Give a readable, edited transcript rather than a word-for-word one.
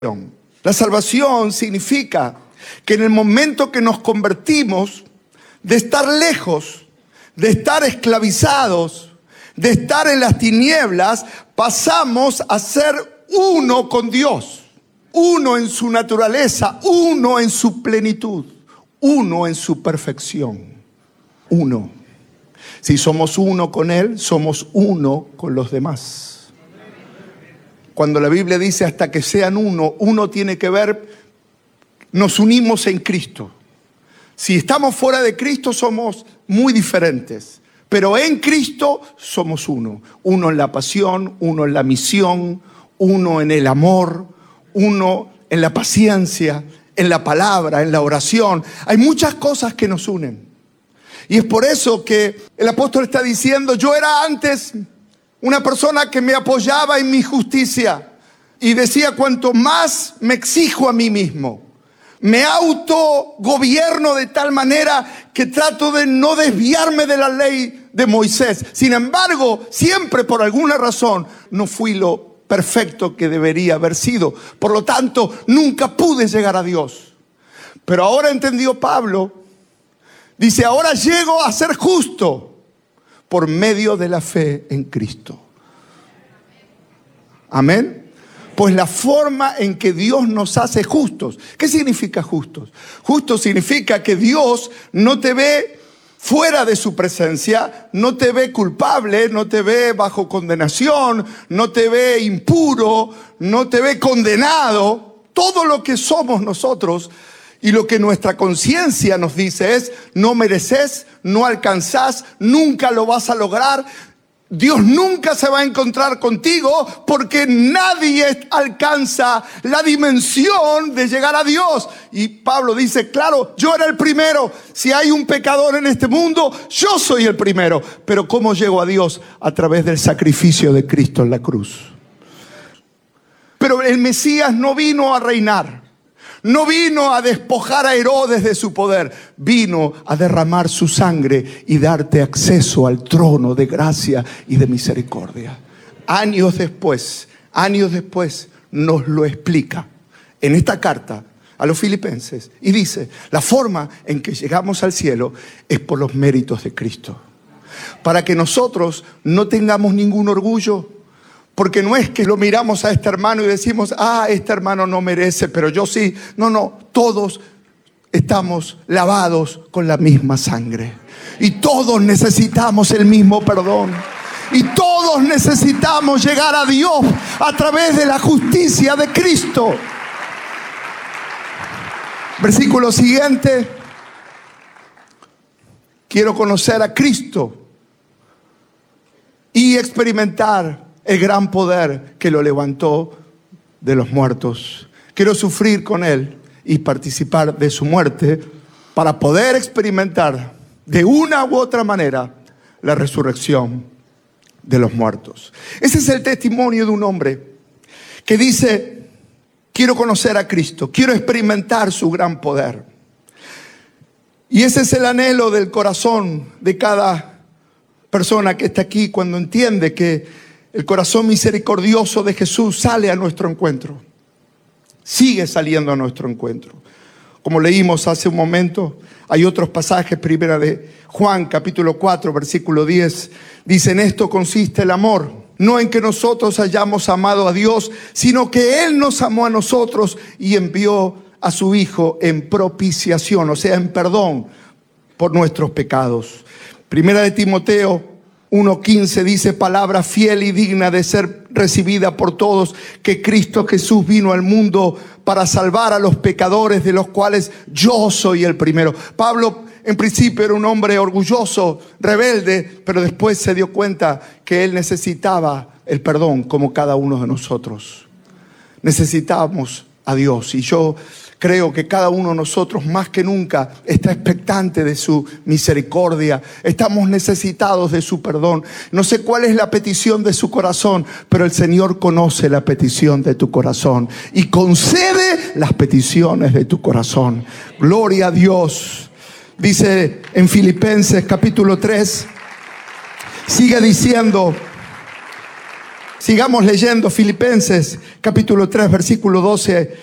La salvación significa que en el momento que nos convertimos, de estar lejos, de estar esclavizados, de estar en las tinieblas, pasamos a ser uno con Dios, uno en su naturaleza, uno en su plenitud, uno en su perfección, uno. Si somos uno con Él, somos uno con los demás. Cuando la Biblia dice hasta que sean uno, uno tiene que ver, nos unimos en Cristo. Si estamos fuera de Cristo somos muy diferentes, pero en Cristo somos uno. Uno en la pasión, uno en la misión, uno en el amor, uno en la paciencia, en la palabra, en la oración. Hay muchas cosas que nos unen. Y es por eso que el apóstol está diciendo, yo era antes una persona que me apoyaba en mi justicia y decía, cuanto más me exijo a mí mismo, me autogobierno de tal manera que trato de no desviarme de la ley de Moisés. Sin embargo, siempre por alguna razón no fui lo perfecto que debería haber sido. Por lo tanto, nunca pude llegar a Dios. Pero ahora entendió Pablo, dice, ahora llego a ser justo por medio de la fe en Cristo. Amén. Pues la forma en que Dios nos hace justos. ¿Qué significa justos? Justo significa que Dios no te ve fuera de su presencia, no te ve culpable, no te ve bajo condenación, no te ve impuro, no te ve condenado. Todo lo que somos nosotros y lo que nuestra conciencia nos dice es, no mereces, no alcanzás, nunca lo vas a lograr. Dios nunca se va a encontrar contigo porque nadie alcanza la dimensión de llegar a Dios. Y Pablo dice, claro, yo era el primero. Si hay un pecador en este mundo, yo soy el primero. Pero ¿cómo llego a Dios? A través del sacrificio de Cristo en la cruz. Pero el Mesías no vino a reinar. No vino a despojar a Herodes de su poder, vino a derramar su sangre y darte acceso al trono de gracia y de misericordia. Años después nos lo explica en esta carta a los filipenses y dice, la forma en que llegamos al cielo es por los méritos de Cristo. Para que nosotros no tengamos ningún orgullo. Porque no es que lo miramos a este hermano y decimos, este hermano no merece, pero yo sí. No, todos estamos lavados con la misma sangre. Y todos necesitamos el mismo perdón. Y todos necesitamos llegar a Dios a través de la justicia de Cristo. Versículo siguiente. Quiero conocer a Cristo y experimentar el gran poder que lo levantó de los muertos. Quiero sufrir con Él y participar de su muerte para poder experimentar de una u otra manera la resurrección de los muertos. Ese es el testimonio de un hombre que dice, quiero conocer a Cristo, quiero experimentar su gran poder. Y ese es el anhelo del corazón de cada persona que está aquí cuando entiende que el corazón misericordioso de Jesús sale a nuestro encuentro. Sigue saliendo a nuestro encuentro. Como leímos hace un momento, hay otros pasajes, primera de Juan, capítulo 4, versículo 10. Dice, en esto consiste el amor. No en que nosotros hayamos amado a Dios, sino que Él nos amó a nosotros y envió a su Hijo en propiciación, o sea, en perdón por nuestros pecados. Primera de Timoteo 1:15 dice, palabra fiel y digna de ser recibida por todos, que Cristo Jesús vino al mundo para salvar a los pecadores, de los cuales yo soy el primero. Pablo en principio era un hombre orgulloso, rebelde, pero después se dio cuenta que él necesitaba el perdón como cada uno de nosotros. Necesitamos a Dios y yo creo que cada uno de nosotros más que nunca está expectante de su misericordia. Estamos necesitados de su perdón. No sé cuál es la petición de su corazón, pero el Señor conoce la petición de tu corazón y concede las peticiones de tu corazón. Gloria a Dios. Dice en Filipenses capítulo 3, sigue diciendo, Sigamos leyendo Filipenses capítulo 3, versículo 12